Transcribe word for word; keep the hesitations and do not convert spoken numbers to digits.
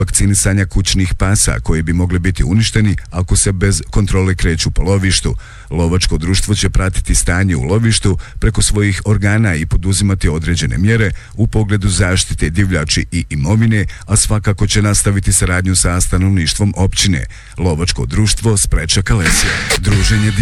vakcinisanja kućnih pasa koji bi mogli biti uništeni ako se bez kontrole kreću po lovištu. Lovačko društvo će pratiti stanje u lovištu preko svojih organa i poduzimati određene mjere u pogledu zaštite divljači i imovine, a svakako će nastaviti saradnju sa stanovništvom općine. Lovačko društvo Spreča Kalesija. Druženje